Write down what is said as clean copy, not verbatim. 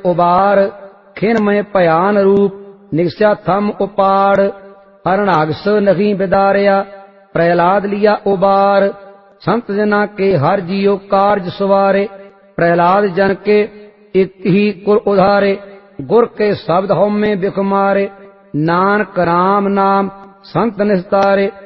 उबार खिन में भयान रूप निगस्या थम उपाड़ हरणागस नहीं बिदारिया प्रहलाद लिया उबार संत जना के हर जियो कार्य सवारे प्रहलाद जन के एक ही कुल उधारे गुर के शब्द हों में बिख मारे नानक राम नाम संत निस्तारे